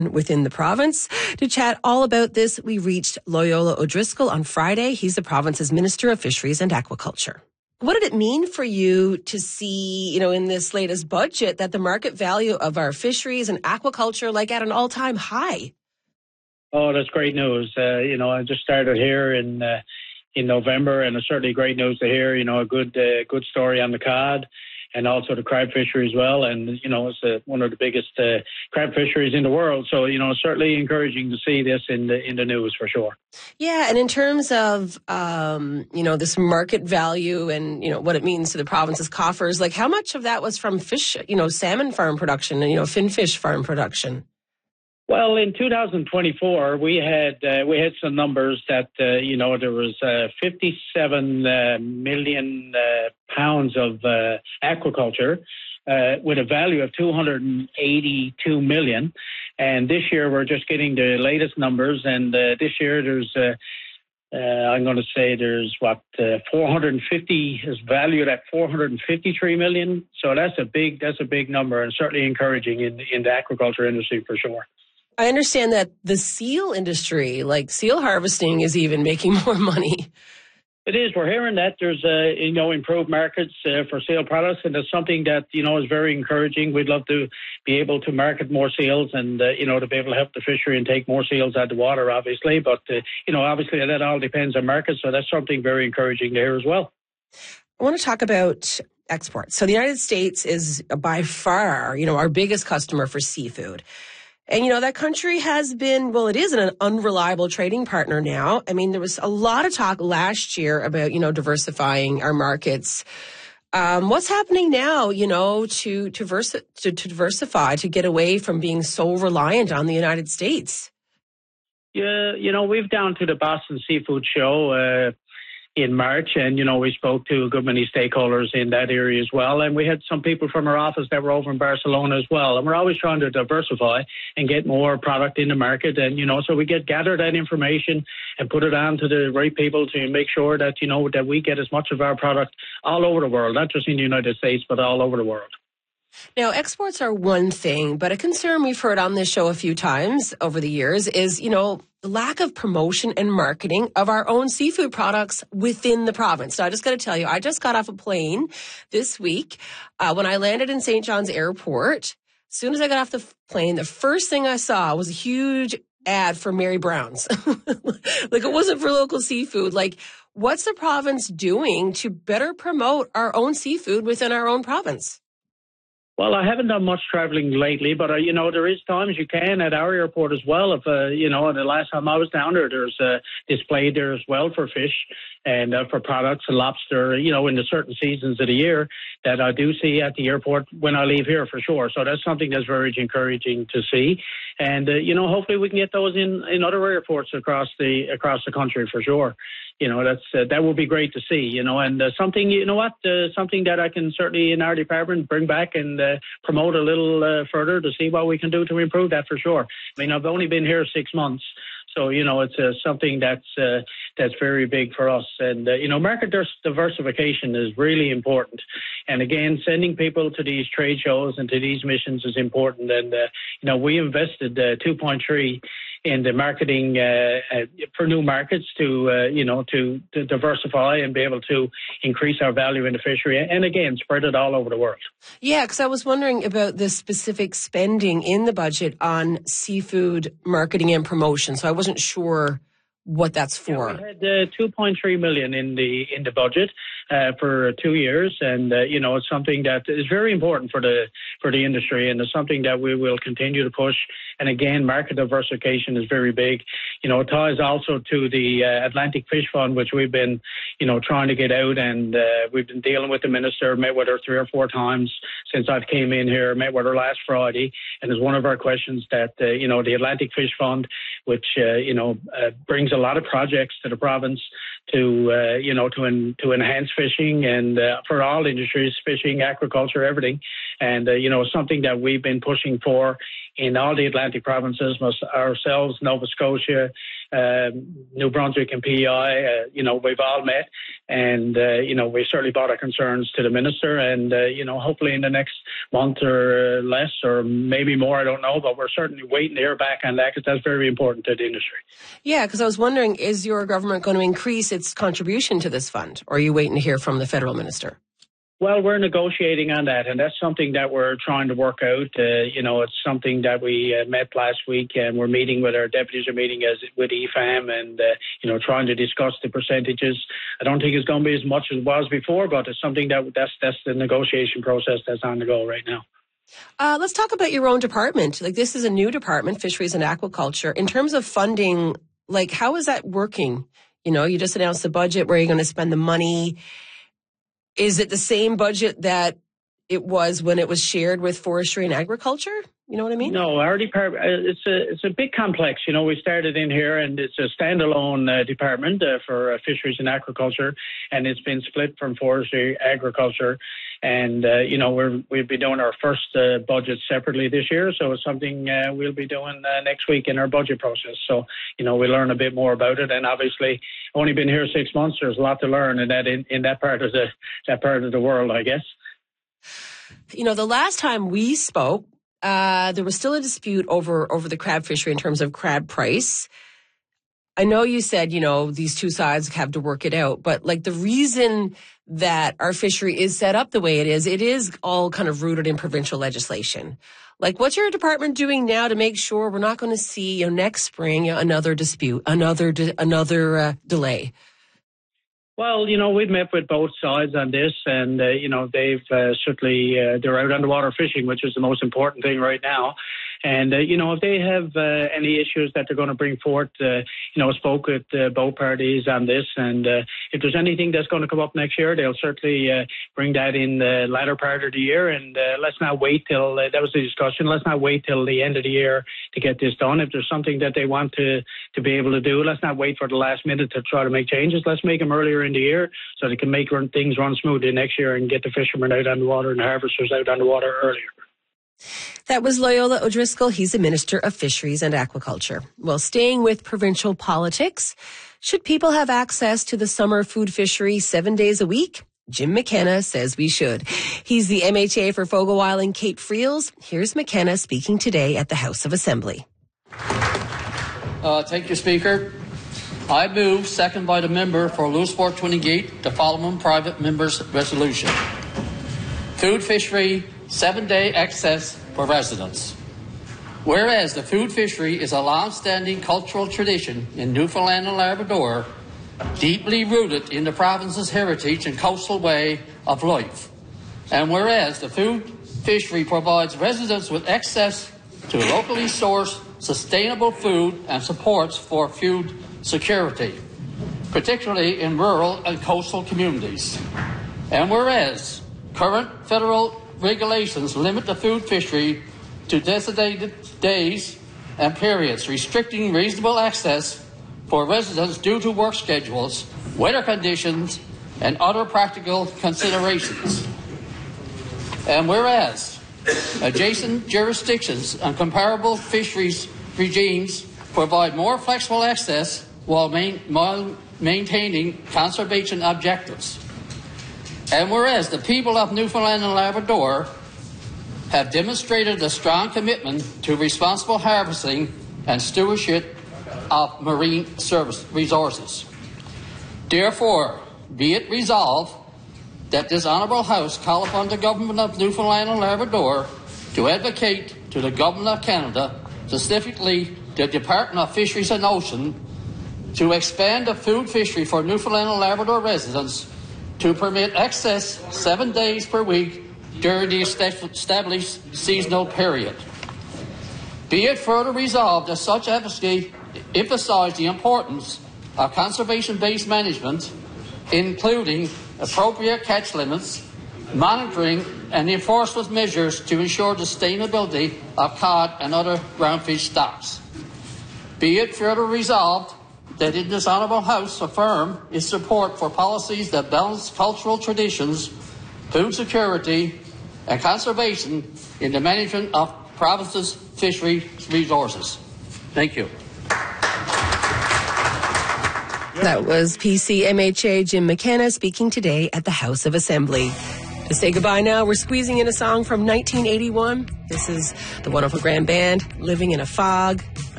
within the province. To chat all about this, we reached Loyola O'Driscoll on Friday. He's the province's Minister of Fisheries and Aquaculture. What did it mean for you to see, in this latest budget that the market value of our fisheries and aquaculture at an all-time high? Oh, that's great news. I just started here in November, and it's certainly great news to hear, a good story on the cod and also the crab fishery as well. And, it's one of the biggest crab fisheries in the world. So, certainly encouraging to see this in the news for sure. Yeah. And in terms of, this market value and, what it means to the province's coffers, how much of that was from fish, salmon farm production and, finfish farm production? Well, in 2024, we had some numbers that there was 57 million pounds of aquaculture with a value of 282 million, and this year we're just getting the latest numbers, and this year there's I'm going to say there's 450 is valued at 453 million. So that's a big number, and certainly encouraging in the aquaculture industry for sure. I understand that the seal industry, seal harvesting, is even making more money. It is. We're hearing that there's, improved markets for seal products, and it's something that, is very encouraging. We'd love to be able to market more seals and, to be able to help the fishery and take more seals out of the water, obviously. But, obviously that all depends on markets, so that's something very encouraging to hear as well. I want to talk about exports. So the United States is by far, our biggest customer for seafood. And, that country has been, it is an unreliable trading partner now. I mean, there was a lot of talk last year about, diversifying our markets. What's happening now, to diversify, to get away from being so reliant on the United States? Yeah, we've down to the Boston Seafood Show in March, and, we spoke to a good many stakeholders in that area as well. And we had some people from our office that were over in Barcelona as well. And we're always trying to diversify and get more product in the market. And, so we gather that information and put it on to the right people to make sure that, that we get as much of our product all over the world, not just in the United States, but all over the world. Now, exports are one thing, but a concern we've heard on this show a few times over the years is, the lack of promotion and marketing of our own seafood products within the province. So I just got to tell you, I just got off a plane this week. When I landed in St. John's Airport, as soon as I got off the plane, the first thing I saw was a huge ad for Mary Brown's. It wasn't for local seafood. What's the province doing to better promote our own seafood within our own province? Well, I haven't done much traveling lately, but, there is times you can at our airport as well. If, the last time I was down there, there's a display there as well for fish and for products and lobster, in the certain seasons of the year that I do see at the airport when I leave here for sure. So that's something that's very encouraging to see. And, hopefully we can get those in other airports across the country for sure. That would be great to see, and something, something that I can certainly in our department bring back and promote a little further to see what we can do to improve that for sure. I mean, I've only been here 6 months. So, it's something that's very big for us. And, market diversification is really important. And again, sending people to these trade shows and to these missions is important. And, we invested 2.3 in the marketing for new markets to diversify and be able to increase our value in the fishery and, again, spread it all over the world. Yeah, because I was wondering about the specific spending in the budget on seafood marketing and promotion. So I wasn't sure what that's for. Yeah, we had 2.3 million in the budget for 2 years, and it's something that is very important for the industry, and it's something that we will continue to push. And again, market diversification is very big. It ties also to the Atlantic Fish Fund, which we've been trying to get out, and we've been dealing with the minister. Met with her 3 or 4 times since I've came in here. Met with her last Friday, and it's one of our questions that the Atlantic Fish Fund, which brings a lot of projects to the province to enhance fishing and for all industries, fishing, aquaculture, everything. And, something that we've been pushing for in all the Atlantic provinces, ourselves, Nova Scotia, New Brunswick and PEI, we've all met, and we certainly brought our concerns to the minister, and hopefully in the next month or less, or maybe more, I don't know, but we're certainly waiting to hear back on that, because that's very important to the industry. Yeah, because I was wondering, is your government going to increase its contribution to this fund, or are you waiting to hear from the federal minister? Well, we're negotiating on that, and that's something that we're trying to work out. It's something that we met last week, and we're meeting with our deputies, are meeting with EFAM, and, trying to discuss the percentages. I don't think it's going to be as much as it was before, but it's something that's the negotiation process that's on the go right now. Let's talk about your own department. Like, this is a new department, Fisheries and Aquaculture. In terms of funding, like, how is that working? You just announced the budget. Where are you going to spend the money? Is it the same budget that it was when it was shared with Forestry and Agriculture? You know what I mean? No, our department, it's a big complex. We started in here, and it's a standalone department for Fisheries and Aquaculture, and it's been split from Forestry, Agriculture, and, we'll be doing our first budget separately this year, so it's something we'll be doing next week in our budget process. So, we learn a bit more about it, and obviously, only been here 6 months, there's a lot to learn in that part of the world, I guess. The last time we spoke, there was still a dispute over the crab fishery in terms of crab price. I know you said, these two sides have to work it out, but like the reason that our fishery is set up the way it is all kind of rooted in provincial legislation. Like, what's your department doing now to make sure we're not going to see next spring another dispute, another delay? Well, we've met with both sides on this, and, they've certainly, they're out on the water fishing, which is the most important thing right now. And, if they have any issues that they're going to bring forth, spoke with both parties on this. And if there's anything that's going to come up next year, they'll certainly bring that in the latter part of the year. And let's not wait till, that was the discussion, let's not wait till the end of the year to get this done. If there's something that they want to be able to do, let's not wait for the last minute to try to make changes. Let's make them earlier in the year so they can make things run smoothly next year and get the fishermen out on the water and the harvesters out on the water earlier. That was Loyola O'Driscoll. He's the Minister of Fisheries and Aquaculture. Well, staying with provincial politics, should people have access to the summer food fishery 7 days a week? Jim McKenna says we should. He's the MHA for Fogo Island Cape Friels. Here's McKenna speaking today at the House of Assembly. Thank you, Speaker. I move, second by the member for Louisbourg Twinigate, the following private member's resolution. Food fishery 7-day access for residents. Whereas the food fishery is a long-standing cultural tradition in Newfoundland and Labrador, deeply rooted in the province's heritage and coastal way of life. And whereas the food fishery provides residents with access to locally sourced, sustainable food and supports for food security, particularly in rural and coastal communities. And whereas current federal regulations limit the food fishery to designated days and periods, restricting reasonable access for residents due to work schedules, weather conditions, and other practical considerations. And whereas adjacent jurisdictions and comparable fisheries regimes provide more flexible access while maintaining conservation objectives. And whereas the people of Newfoundland and Labrador have demonstrated a strong commitment to responsible harvesting and stewardship of marine resources. Therefore, be it resolved that this Honourable House call upon the Government of Newfoundland and Labrador to advocate to the Government of Canada, specifically the Department of Fisheries and Oceans, to expand the food fishery for Newfoundland and Labrador residents to permit access 7 days per week during the established seasonal period. Be it further resolved that such advocacy emphasise the importance of conservation-based management, including appropriate catch limits, monitoring and enforcement measures to ensure the sustainability of cod and other groundfish stocks. Be it further resolved that in this Honourable House affirm its support for policies that balance cultural traditions, food security, and conservation in the management of province's fishery resources. Thank you. That was PCMHA Jim McKenna speaking today at the House of Assembly. To say goodbye now, we're squeezing in a song from 1981. This is the wonderful grand band, Living in a Fog.